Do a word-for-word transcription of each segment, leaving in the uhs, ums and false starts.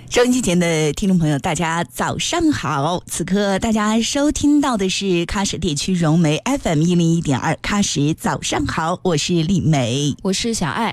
收音机前的听众朋友，大家早上好！此刻大家收听到的是喀什地区融媒 F M 一零一点二，喀什早上好，我是丽梅， 我是小爱。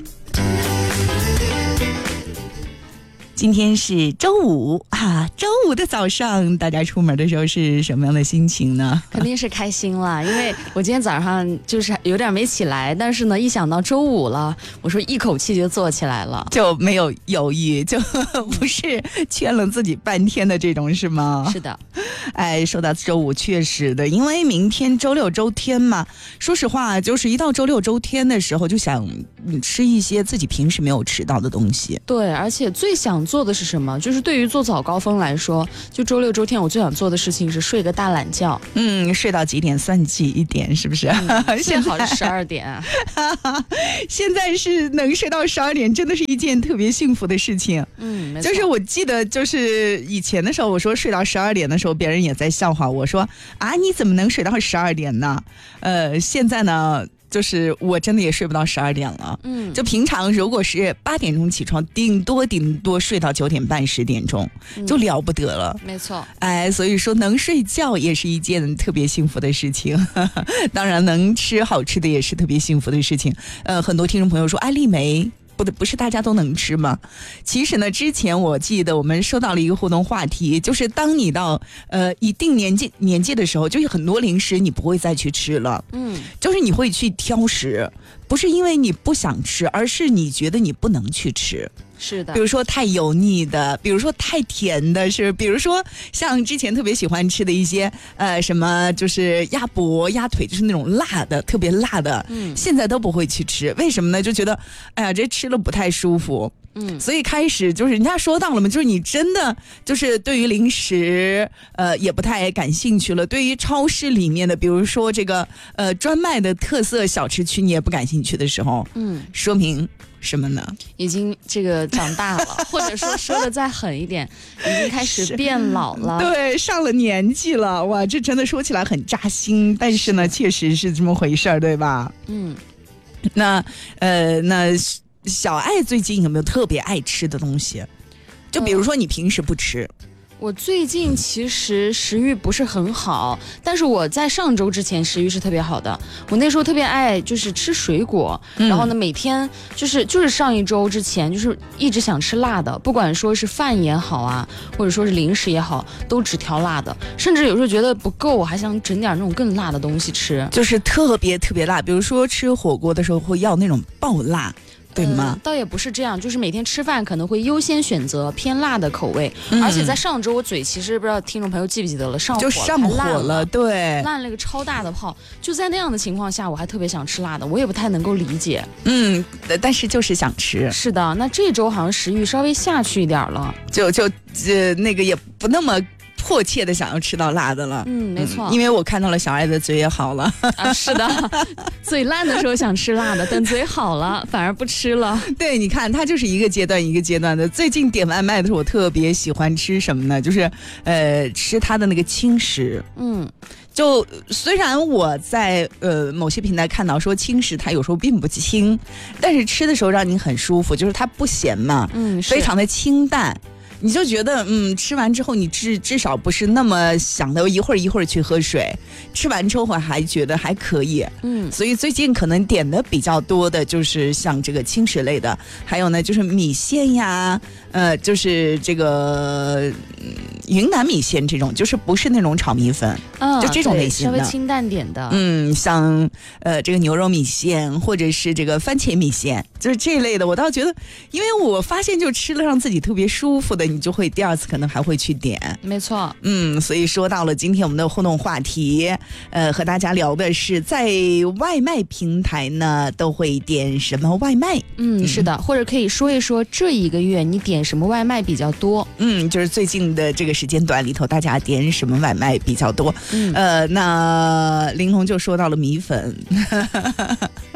今天是周五啊，周五的早上，大家出门的时候是什么样的心情呢？ 肯定是开心了，因为我今天早上就是有点没起来，但是呢，一想到周五了，我说一口气就坐起来了， 就没有犹豫，就不是劝了自己半天的这种，是吗？ 是的。 哎，说到周五，确实的，因为明天周六周天嘛，说实话，就是一到周六周天的时候，就想吃一些自己平时没有吃到的东西。 对，而且最想做的是什么？就是对于做早高峰来说，就周六周天，我最想做的事情是睡个大懒觉。 嗯，睡到几点算几一点，是不是？ 嗯、最好是十二点、啊。 现在是能睡到十二点，真的是一件特别幸福的事情。 嗯，没错。 就是我记得，就是以前的时候，我说睡到十二点的时候，别人也在笑话我说啊，你怎么能睡到十二点呢？呃，现在呢？就是我真的也睡不到十二点了，嗯，就平常如果是八点钟起床，顶多顶多睡到九点半十点钟，嗯、就了不得了。 没错， 哎，所以说能睡觉也是一件特别幸福的事情。当然，能吃好吃的也是特别幸福的事情。呃，很多听众朋友说，哎，丽梅。不不是大家都能吃吗？其实呢，之前我记得我们收到了一个互动话题，就是当你到呃一定年纪年纪的时候，就是很多零食你不会再去吃了，嗯，就是你会去挑食，不是因为你不想吃，而是你觉得你不能去吃。 是的， 比如说太油腻的，比如说太甜的，是比如说像之前特别喜欢吃的一些呃什么就是鸭脖、鸭腿，就是那种辣的，特别辣的，嗯，现在都不会去吃，为什么呢？就觉得哎呀，这吃了不太舒服。嗯，所以开始就是人家说到了嘛，就是你真的就是对于零食呃也不太感兴趣了，对于超市里面的比如说这个呃专卖的特色小吃区你也不感兴趣的时候，嗯，说明什么呢？ 已经这个长大了，或者说说的再狠一点，已经开始变老了。 对，上了年纪了，哇，这真的说起来很扎心，但是呢，确实是这么回事儿，对吧？嗯，那呃那。小爱最近有没有特别爱吃的东西？就比如说你平时不吃。嗯， 我最近其实食欲不是很好，但是我在上周之前食欲是特别好的。我那时候特别爱就是吃水果，嗯、然后呢每天就是就是上一周之前就是一直想吃辣的，不管说是饭也好啊，或者说是零食也好，都只挑辣的。甚至有时候觉得不够，我还想整点那种更辣的东西吃， 就是特别特别辣。比如说吃火锅的时候会要那种爆辣。对吗、 呃？倒也不是这样，就是每天吃饭可能会优先选择偏辣的口味，嗯、而且在上周我嘴其实不知道听众朋友记不记得了，上火就上火了， 了对， 烂了一个超大的泡。就在那样的情况下，我还特别想吃辣的，我也不太能够理解。 嗯，但是就是想吃。 是的，那这周好像食欲稍微下去一点了， 就就呃那个也不那么。迫切的想要吃到辣的了， 嗯，没错、 嗯，因为我看到了小爱的嘴也好了啊，是的，嘴烂的时候想吃辣的，等嘴好了反而不吃了。 对，你看它就是一个阶段一个阶段的。最近点外卖的时候，我特别喜欢吃什么呢？就是呃吃它的那个轻食，嗯。就虽然我在呃某些平台看到说轻食它有时候并不轻，但是吃的时候让你很舒服，就是它不咸嘛，嗯，非常的清淡。你就觉得嗯，吃完之后你至至少不是那么想的一会儿一会儿去喝水，吃完之后我还觉得还可以，嗯，所以最近可能点的比较多的就是像这个轻食类的，还有呢就是米线呀，呃，就是这个、嗯、云南米线这种，就是不是那种炒米粉， 嗯， 就这种类型的， 稍微清淡点的， 嗯，像呃这个牛肉米线或者是这个番茄米线，就是这类的，我倒觉得，因为我发现就吃了让自己特别舒服的。你就会第二次可能还会去点， 没错， 嗯，所以说到了今天我们的互动话题，呃，和大家聊的是在外卖平台呢都会点什么外卖？ 嗯，是的，或者可以说一说这一个月你点什么外卖比较多？ 嗯，就是最近的这个时间段里头，大家点什么外卖比较多？嗯，呃，那玲珑就说到了米粉。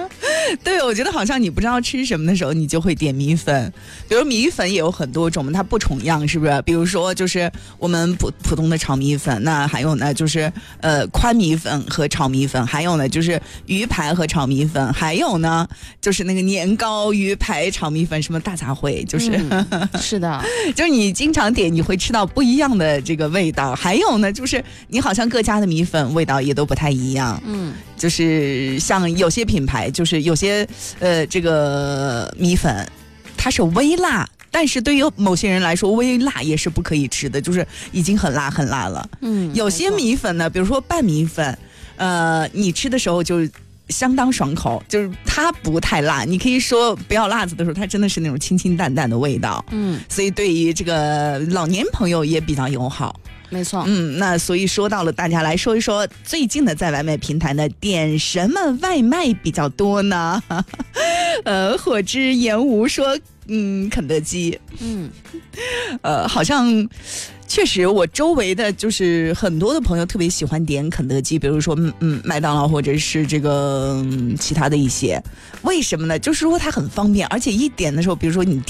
对，我觉得好像你不知道吃什么的时候，你就会点米粉。比如米粉也有很多种，它不重样，是不是？比如说就是我们普普通的炒米粉，那还有呢就是呃宽米粉和炒米粉，还有呢就是鱼排和炒米粉，还有呢就是那个年糕鱼排炒米粉，什么大杂烩，就是、 嗯、是的， 就是你经常点你会吃到不一样的这个味道。还有呢就是你好像各家的米粉味道也都不太一样，嗯，就是像有些品牌，就是有些呃这个米粉它是微辣，但是对于某些人来说微辣也是不可以吃的，就是已经很辣很辣了。嗯，有些米粉呢比如说拌米粉，呃你吃的时候就相当爽口，就是它不太辣，你可以说不要辣子的时候它真的是那种清清淡淡的味道。嗯，所以对于这个老年朋友也比较友好。 没错， 嗯，那所以说到了，大家来说一说最近的在外卖平台呢，点什么外卖比较多呢？呃，火之言无说，嗯，肯德基，嗯，呃，好像确实我周围的就是很多的朋友特别喜欢点肯德基，比如说嗯麦当劳或者是这个、嗯、其他的一些，为什么呢？就是说它很方便，而且一点的时候，比如说你